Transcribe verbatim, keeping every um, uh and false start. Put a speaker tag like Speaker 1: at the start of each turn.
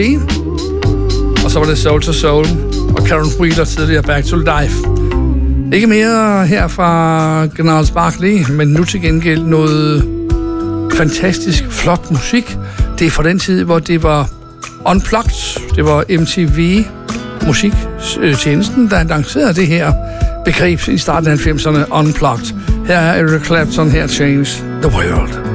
Speaker 1: Og så var det Soul to Soul og Karen Wheeler tidligere Back to Life. Ikke mere her fra Gnarls Barkley, men nu til gengæld noget fantastisk flot musik. Det er fra den tid, hvor det var Unplugged. Det var M T V musiktjenesten, der lancerede det her begreb i starten af halvfemserne, Unplugged. Her er Eric Clapton, her Change the World.